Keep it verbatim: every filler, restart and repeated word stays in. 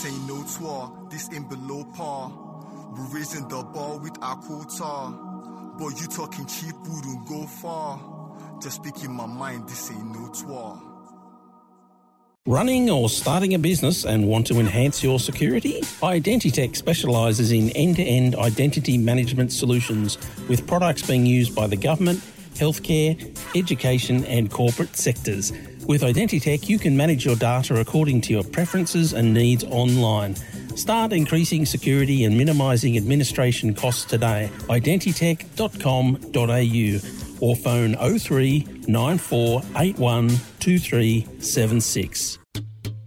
this ain't no tour, this ain't below par. We're raising the bar with our quota. But you talking cheap, wouldn't go far. Just speaking my mind, this ain't no tour. Running or starting a business and want to enhance your security? Identitech specialises in end-to-end identity management solutions with products being used by the government, healthcare, education and corporate sectors. With Identitech, you can manage your data according to your preferences and needs online. Start increasing security and minimising administration costs today. identitech dot com dot a u or phone oh three nine four eight one two three seven six.